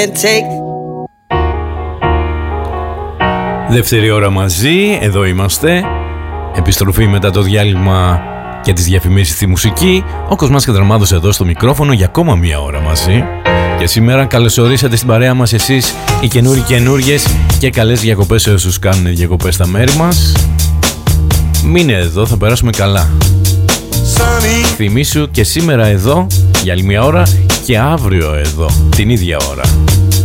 Δεύτερη ώρα μαζί, εδώ είμαστε. Επιστροφή μετά το διάλειμμα και τις διαφημίσεις στη μουσική. Ο Κοσμάς Κατραμάδος εδώ στο μικρόφωνο για ακόμα μία ώρα μαζί. Και σήμερα καλωσορίσατε στην παρέα μας εσείς οι καινούριες και καλές διακοπές σε όσους κάνουν διακοπές στα μέρη μας. Μείνε εδώ, θα περάσουμε καλά. Θυμήσου και σήμερα εδώ για άλλη μία ώρα και αύριο εδώ την ίδια ώρα.